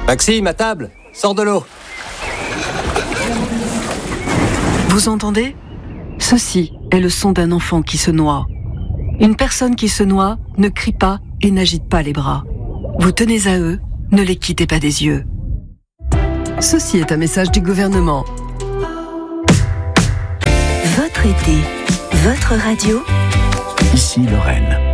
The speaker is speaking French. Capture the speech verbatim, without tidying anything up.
Maxime, à table, sors de l'eau. Vous entendez ? Ceci est le son d'un enfant qui se noie. Une personne qui se noie ne crie pas et n'agite pas les bras. Vous tenez à eux, ne les quittez pas des yeux. Ceci est un message du gouvernement. Votre été, votre radio. Ici Lorraine.